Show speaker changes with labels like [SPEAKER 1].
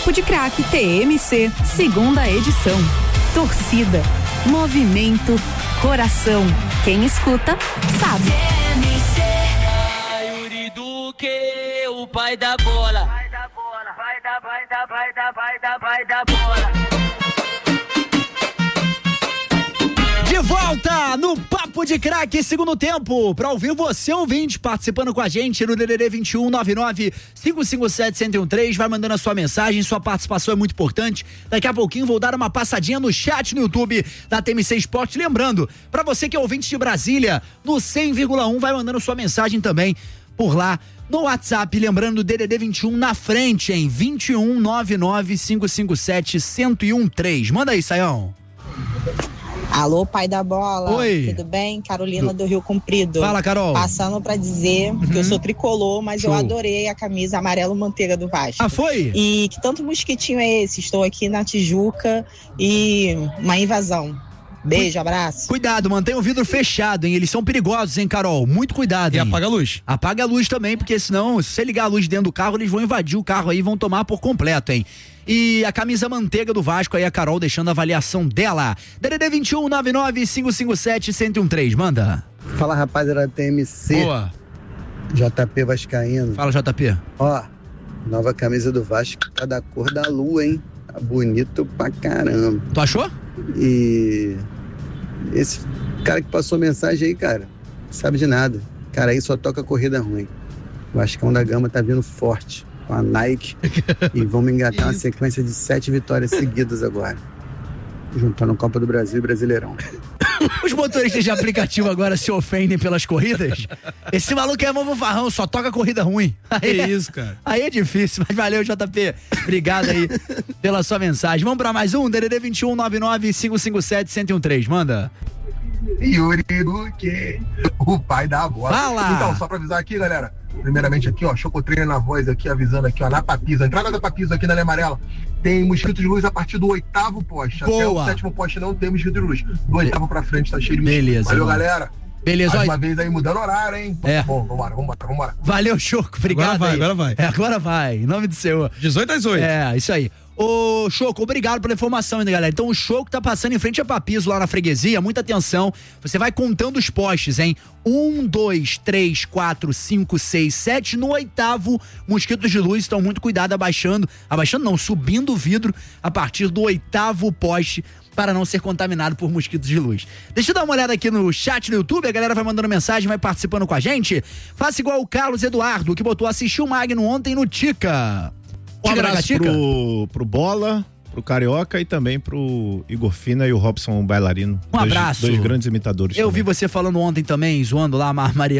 [SPEAKER 1] Papo de Craque TMC, segunda edição. Torcida, movimento, coração. Quem escuta, sabe.
[SPEAKER 2] TMC, Yuri Duque, o pai da bola. Vai da bola, vai da bola.
[SPEAKER 3] De volta no Papo de Craque, segundo tempo, para ouvir você, ouvinte, participando com a gente no DDD 21 99 557 1013, vai mandando a sua mensagem, sua participação é muito importante. Daqui a pouquinho vou dar uma passadinha no chat no YouTube da TMC Esporte, lembrando, para você que é ouvinte de Brasília, no 100,1, vai mandando sua mensagem também por lá no WhatsApp, lembrando DDD 21 na frente, em 21 99 557 1013. Manda aí, Saião.
[SPEAKER 4] Alô, pai da bola.
[SPEAKER 3] Oi.
[SPEAKER 4] Tudo bem? Carolina do Rio Comprido.
[SPEAKER 3] Fala, Carol.
[SPEAKER 4] Passando pra dizer que eu sou tricolor, mas
[SPEAKER 3] Show.
[SPEAKER 4] eu adorei a camisa amarelo manteiga do Vasco.
[SPEAKER 3] Ah, foi?
[SPEAKER 4] E que tanto mosquitinho é esse? Estou aqui na Tijuca e uma invasão. Beijo, abraço.
[SPEAKER 3] Cuidado, mantenha o vidro fechado, hein? Eles são perigosos, hein, Carol? Muito cuidado, hein?
[SPEAKER 5] E apaga a luz.
[SPEAKER 3] Apaga a luz também, porque senão, se você ligar a luz dentro do carro, eles vão invadir o carro aí e vão tomar por completo, hein? E a camisa manteiga do Vasco aí, a Carol deixando a avaliação dela. DDD 21 99 557 1013, manda.
[SPEAKER 6] Fala, rapaziada da TMC.
[SPEAKER 3] Boa.
[SPEAKER 6] JP Vascaíno.
[SPEAKER 3] Fala, JP.
[SPEAKER 6] Ó, nova camisa do Vasco tá da cor da lua, hein? Tá bonito pra caramba.
[SPEAKER 3] Tu achou?
[SPEAKER 6] E esse cara que passou mensagem aí, cara, não sabe de nada. Cara, aí só toca corrida ruim. O Vascão da Gama tá vindo forte com a Nike e vamos engatar uma sequência de 7 vitórias seguidas agora. Juntando Copa do Brasil e Brasileirão.
[SPEAKER 3] Os motoristas de aplicativo agora se ofendem pelas corridas? Esse maluco é mão farrão, só toca corrida ruim. Aí
[SPEAKER 5] É isso, cara.
[SPEAKER 3] Aí é difícil, mas valeu, JP. Obrigado aí pela sua mensagem. Vamos pra mais um, DDD 21 99 557 1013, manda.
[SPEAKER 7] Yuri Duque, o pai da bola.
[SPEAKER 3] Fala!
[SPEAKER 7] Então, só pra avisar aqui, galera, primeiramente aqui, ó, Chocotreino na voz aqui, avisando aqui, ó, na Papisa, entrada da Papisa aqui na Linha Amarela, tem mosquito de luz a partir do 8º poste.
[SPEAKER 3] Boa.
[SPEAKER 7] Até o 7º poste não tem mosquito de luz. Do 8º pra frente tá cheio de mosquito.
[SPEAKER 3] Beleza,
[SPEAKER 7] Valeu,
[SPEAKER 3] mano.
[SPEAKER 7] galera.
[SPEAKER 3] Beleza,
[SPEAKER 7] Mais
[SPEAKER 3] ó.
[SPEAKER 7] uma vez aí mudando horário, hein?
[SPEAKER 3] É.
[SPEAKER 7] Bom, vambora.
[SPEAKER 3] Valeu, Choco, obrigado.
[SPEAKER 5] Agora vai.
[SPEAKER 3] Agora vai, em nome do Senhor.
[SPEAKER 5] 18 às 8.
[SPEAKER 3] É, isso aí. Ô, Choco, obrigado pela informação ainda, galera. Então, o Choco tá passando em frente a Papiso lá na freguesia, muita atenção. Você vai contando os postes, hein? 1, 2, 3, 4, 5, 6, 7. No 8º, mosquitos de luz, então muito cuidado abaixando não, subindo o vidro a partir do 8º poste para não ser contaminado por mosquitos de luz. Deixa eu dar uma olhada aqui no chat no YouTube, a galera vai mandando mensagem, vai participando com a gente. Faça igual o Carlos Eduardo, que botou assistir o Magno ontem no Tica.
[SPEAKER 8] Um abraço pro Bola, pro Carioca e também pro Igor Fina e o Robson Bailarino.
[SPEAKER 3] Um abraço.
[SPEAKER 8] Dois grandes imitadores.
[SPEAKER 3] Eu
[SPEAKER 8] também.
[SPEAKER 3] vi você falando ontem também, zoando lá a Maria